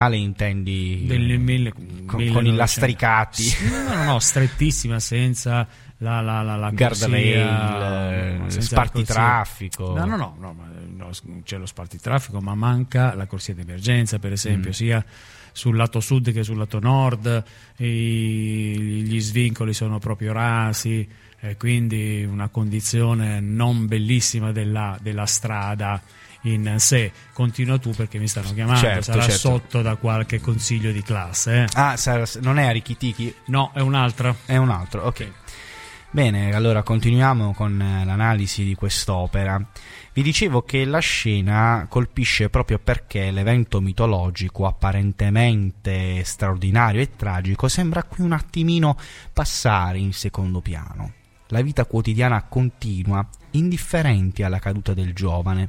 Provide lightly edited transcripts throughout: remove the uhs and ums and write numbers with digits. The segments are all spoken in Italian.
intendi con i 1900. lastricati? No, strettissima, senza la guardrail, spartitraffico. No, c'è lo spartitraffico, ma manca la corsia di emergenza, per esempio, sia sul lato sud che sul lato nord. Gli svincoli sono proprio rasi, quindi una condizione non bellissima della strada in sé. Continua tu, perché mi stanno chiamando. Certo. Sotto da qualche consiglio di classe. Non è Arichitichi? No, è un'altra. È un altro, ok. Bene, allora continuiamo con l'analisi di quest'opera. Vi dicevo che la scena colpisce proprio perché l'evento mitologico apparentemente straordinario e tragico sembra qui un attimino passare in secondo piano. La vita quotidiana continua, indifferente alla caduta del giovane.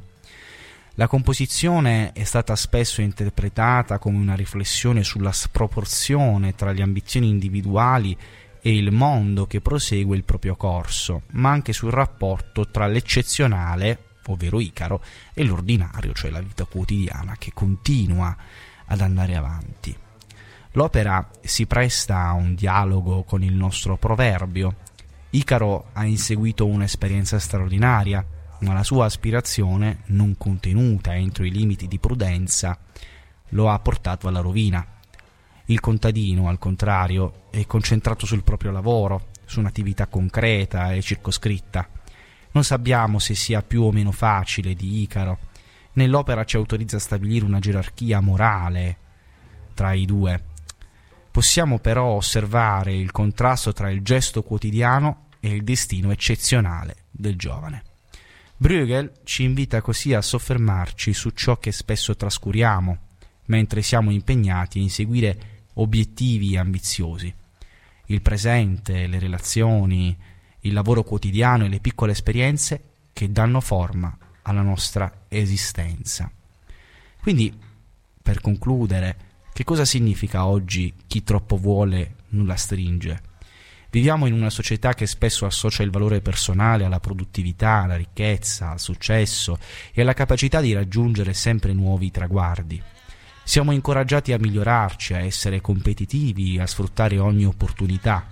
La composizione è stata spesso interpretata come una riflessione sulla sproporzione tra le ambizioni individuali e il mondo che prosegue il proprio corso, ma anche sul rapporto tra l'eccezionale, ovvero Icaro, e l'ordinario, cioè la vita quotidiana che continua ad andare avanti. L'opera si presta a un dialogo con il nostro proverbio. Icaro ha inseguito un'esperienza straordinaria, ma la sua aspirazione, non contenuta entro i limiti di prudenza, lo ha portato alla rovina. Il contadino, al contrario, è concentrato sul proprio lavoro, su un'attività concreta e circoscritta. Non sappiamo se sia più o meno facile di Icaro. Nell'opera ci autorizza a stabilire una gerarchia morale tra i due. Possiamo però osservare il contrasto tra il gesto quotidiano e il destino eccezionale del giovane. Bruegel ci invita così a soffermarci su ciò che spesso trascuriamo, mentre siamo impegnati a inseguire obiettivi ambiziosi. Il presente, le relazioni, il lavoro quotidiano e le piccole esperienze che danno forma alla nostra esistenza. Quindi, per concludere, che cosa significa oggi chi troppo vuole nulla stringe? Viviamo in una società che spesso associa il valore personale alla produttività, alla ricchezza, al successo e alla capacità di raggiungere sempre nuovi traguardi. Siamo incoraggiati a migliorarci, a essere competitivi, a sfruttare ogni opportunità.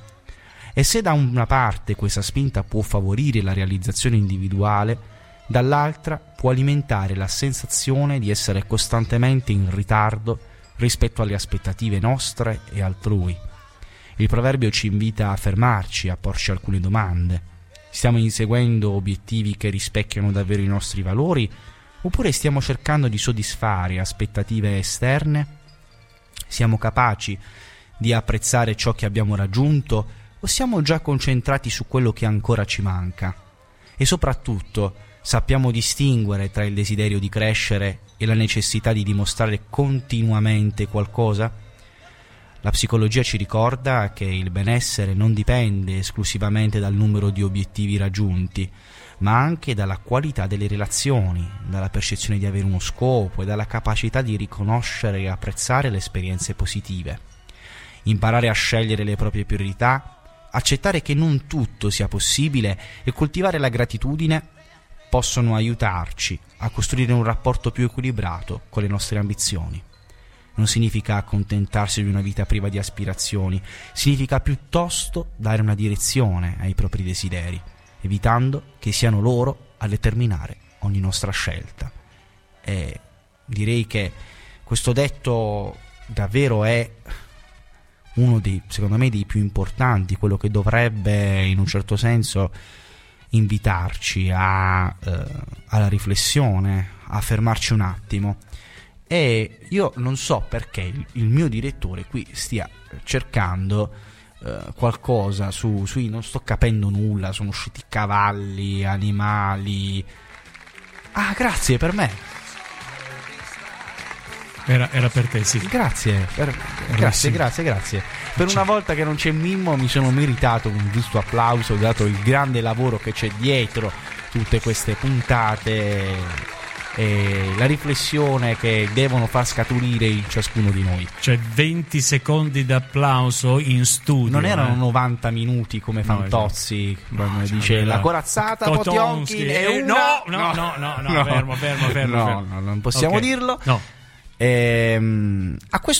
E se da una parte questa spinta può favorire la realizzazione individuale, dall'altra può alimentare la sensazione di essere costantemente in ritardo rispetto alle aspettative nostre e altrui. Il proverbio ci invita a fermarci, a porci alcune domande. Stiamo inseguendo obiettivi che rispecchiano davvero i nostri valori, oppure stiamo cercando di soddisfare aspettative esterne? Siamo capaci di apprezzare ciò che abbiamo raggiunto o siamo già concentrati su quello che ancora ci manca? E soprattutto, sappiamo distinguere tra il desiderio di crescere e la necessità di dimostrare continuamente qualcosa? La psicologia ci ricorda che il benessere non dipende esclusivamente dal numero di obiettivi raggiunti, ma anche dalla qualità delle relazioni, dalla percezione di avere uno scopo e dalla capacità di riconoscere e apprezzare le esperienze positive. Imparare a scegliere le proprie priorità, accettare che non tutto sia possibile e coltivare la gratitudine possono aiutarci a costruire un rapporto più equilibrato con le nostre ambizioni. Non significa accontentarsi di una vita priva di aspirazioni, significa piuttosto dare una direzione ai propri desideri, evitando che siano loro a determinare ogni nostra scelta. E direi che questo detto davvero è uno dei, secondo me, dei più importanti, quello che dovrebbe in un certo senso invitarci alla riflessione, a fermarci un attimo. E io non so perché il mio direttore qui stia cercando qualcosa sui non sto capendo nulla, sono usciti cavalli, animali. Ah, grazie, per me. Era per te, sì. Grazie. Grazie. Per una volta che non c'è Mimmo mi sono meritato un giusto applauso, dato il grande lavoro che c'è dietro tutte queste puntate e la riflessione che devono far scaturire in ciascuno di noi. Cioè 20 secondi d'applauso in studio. Non erano 90 minuti come Fantozzi, quando dice la corazzata Potionkin è una... No, fermo. No, non possiamo dirlo. No. A questo